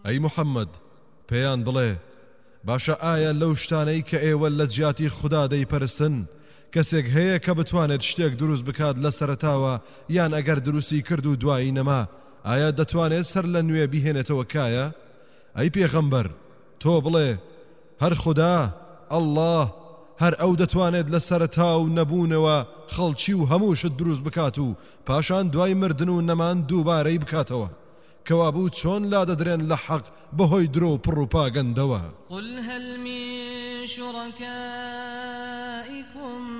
ئەی محەممەد پێیان بڵێ باشە ئایا لەو شتانەی کە ئێوە لە جیاتی خوددا دەیپەرستن کەسێک هەیە کە بتوانێت شتێک دروست بکات لە سەرەتاوە یان ئەگەر دروستی کرد و دوایی نەما ئایا دەتوانێت سەر لە نوێ بیهێنێتەوە کایە؟ ئەی پێغەمبەر تۆ بڵێ هەر خوددا ئەڵڵاه هەر ئەو دەتوانێت لە سەرەتا و نەبوونەوە خەڵکی و هەمووشت دروست بکات و پاشان دوای مردن و نەمان دووبارەی بکاتەوە کەوابوو چۆن لا دەدرێن لە حەق بەهۆی درۆ و پڕ و پاگەندەوە. قل هل من شركائكم